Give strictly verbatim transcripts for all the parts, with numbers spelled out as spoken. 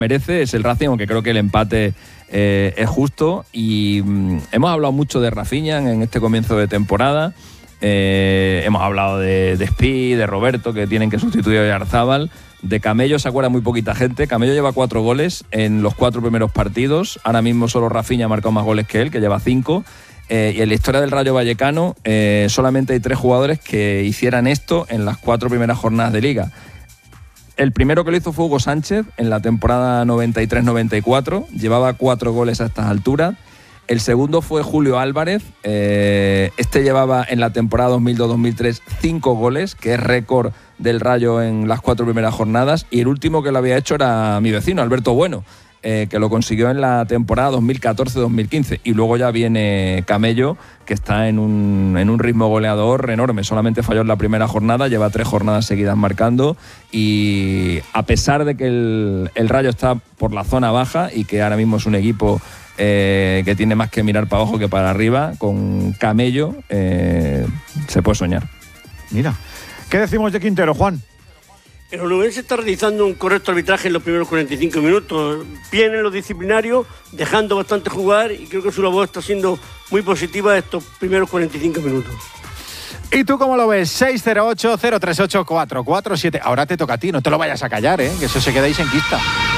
merece es el Racing, aunque creo que el empate eh, es justo. Y mm, hemos hablado mucho de Rafinha en este comienzo de temporada. Eh, hemos hablado de, de Spi, de Roberto, que tienen que sustituir a Oyarzábal. De Camello se acuerda muy poquita gente. Camello lleva cuatro goles en los cuatro primeros partidos. Ahora mismo solo Rafinha ha marcado más goles que él, que lleva cinco. Eh, y en la historia del Rayo Vallecano eh, solamente hay tres jugadores que hicieran esto en las cuatro primeras jornadas de Liga. El primero que lo hizo fue Hugo Sánchez en la temporada noventa y tres noventa y cuatro. Llevaba cuatro goles a estas alturas. El segundo fue Julio Álvarez. Eh, este llevaba en la temporada dos mil dos dos mil tres cinco goles, que es récord del Rayo en las cuatro primeras jornadas. Y el último que lo había hecho era mi vecino, Alberto Bueno, eh, que lo consiguió en la temporada dos mil catorce dos mil quince. Y luego ya viene Camello, que está en un, en un ritmo goleador enorme. Solamente falló en la primera jornada, lleva tres jornadas seguidas marcando. Y a pesar de que el, el Rayo está por la zona baja y que ahora mismo es un equipo Eh, que tiene más que mirar para abajo que para arriba, con Camello eh, se puede soñar. Mira, ¿qué decimos de Quintero, Juan? El Onubense está realizando un correcto arbitraje en los primeros cuarenta y cinco minutos, bien en lo disciplinario, dejando bastante jugar, y creo que su labor está siendo muy positiva estos primeros cuarenta y cinco minutos. ¿Y tú cómo lo ves? seis cero ocho cero tres ocho cuatro cuatro siete. Ahora te toca a ti, no te lo vayas a callar, ¿eh? Que eso se quedáis en quista.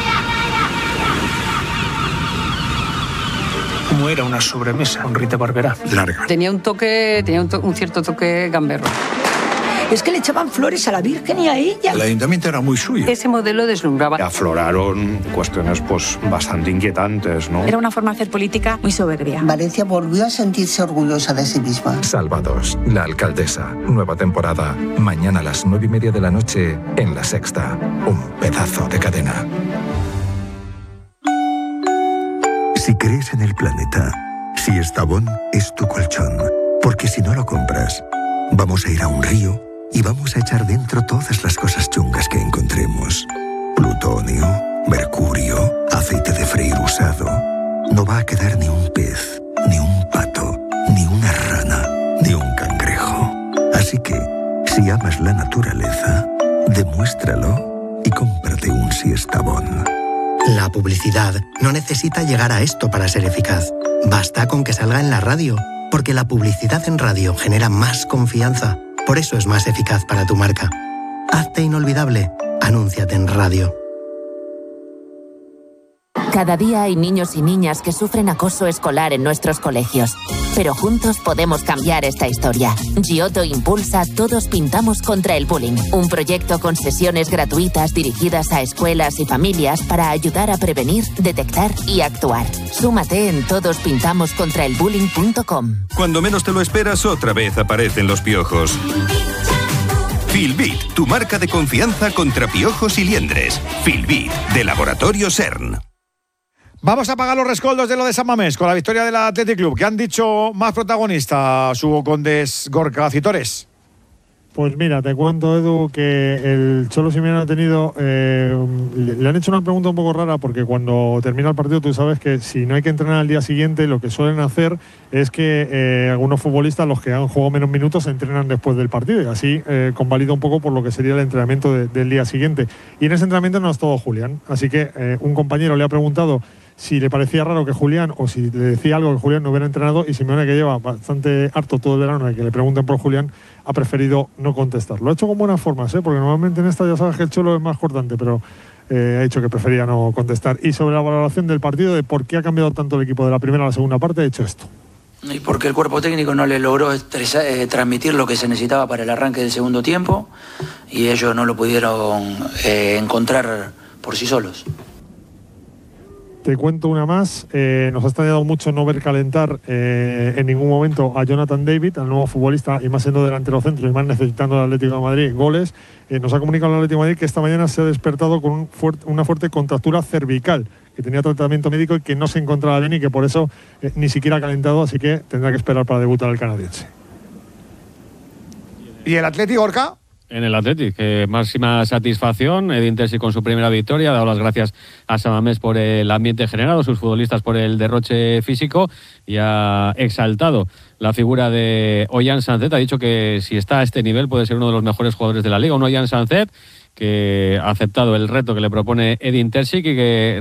¿Cómo era una sobremesa con Rita Barberá? Larga. Tenía un toque, tenía un, to- un cierto toque gamberro. Es que le echaban flores a la Virgen y a ella. El ayuntamiento era muy suyo. Ese modelo deslumbraba. Afloraron cuestiones pues bastante inquietantes, ¿no? Era una forma de hacer política muy soberbia. Valencia volvió a sentirse orgullosa de sí misma. Salvados, la alcaldesa. Nueva temporada. Mañana a las nueve y media de la noche en La Sexta. Un pedazo de cadena. Si crees en el planeta, Siestabón es tu colchón. Porque si no lo compras, vamos a ir a un río y vamos a echar dentro todas las cosas chungas que encontremos. Plutonio, mercurio, aceite de freír usado. No va a quedar ni un pez, ni un pato, ni una rana, ni un cangrejo. Así que, si amas la naturaleza, demuéstralo y cómprate un Siestabón. La publicidad no necesita llegar a esto para ser eficaz. Basta con que salga en la radio, porque la publicidad en radio genera más confianza. Por eso es más eficaz para tu marca. Hazte inolvidable. Anúnciate en radio. Cada día hay niños y niñas que sufren acoso escolar en nuestros colegios. Pero juntos podemos cambiar esta historia. Giotto impulsa Todos Pintamos contra el Bullying, un proyecto con sesiones gratuitas dirigidas a escuelas y familias para ayudar a prevenir, detectar y actuar. Súmate en todos pintamos contra el bullying punto com. Cuando menos te lo esperas, otra vez aparecen los piojos. Filbit, tu marca de confianza contra piojos y liendres. Filbit, de Laboratorio CERN. Vamos a pagar los rescoldos de lo de San Mamés con la victoria del Athletic Club. ¿Qué han dicho más protagonistas, Hugo Condes, Gorka Citores? Pues mira, te cuento, Edu, que el Cholo Simeone ha tenido... Eh, le han hecho una pregunta un poco rara, porque cuando termina el partido tú sabes que si no hay que entrenar al día siguiente, lo que suelen hacer es que eh, algunos futbolistas, los que han jugado menos minutos, se entrenan después del partido, y así eh, convalida un poco por lo que sería el entrenamiento de, del día siguiente. Y en ese entrenamiento no ha estado Julián, así que eh, un compañero le ha preguntado si le parecía raro que Julián, o si le decía algo que Julián no hubiera entrenado, y Simeone, que lleva bastante harto todo el verano de que le pregunten por Julián, ha preferido no contestar. Lo ha hecho con buenas formas, ¿eh? Porque normalmente en esta ya sabes que el Cholo es más cortante, pero eh, ha dicho que prefería no contestar. Y sobre la valoración del partido, de por qué ha cambiado tanto el equipo de la primera a la segunda parte, ha hecho esto. Y porque el cuerpo técnico no le logró estresar, eh, transmitir lo que se necesitaba para el arranque del segundo tiempo, y ellos no lo pudieron eh, encontrar por sí solos. Te cuento una más. Eh, nos ha extrañado mucho no ver calentar eh, en ningún momento a Jonathan David, al nuevo futbolista, y más siendo delantero centro y más necesitando el Atlético de Madrid goles. Eh, nos ha comunicado el Atlético de Madrid que esta mañana se ha despertado con un fuerte, una fuerte contractura cervical, que tenía tratamiento médico y que no se encontraba bien, y que por eso eh, ni siquiera ha calentado, así que tendrá que esperar para debutar el canadiense. ¿Y el Atlético, Gorka? En el Athletic, eh, máxima satisfacción. Edin Terzic con su primera victoria, ha dado las gracias a San Mamés por el ambiente generado, sus futbolistas por el derroche físico, y ha exaltado la figura de Ollán Sancet. Ha dicho que si está a este nivel puede ser uno de los mejores jugadores de la liga. Un Ollán Sancet que ha aceptado el reto que le propone Edin Terzic y que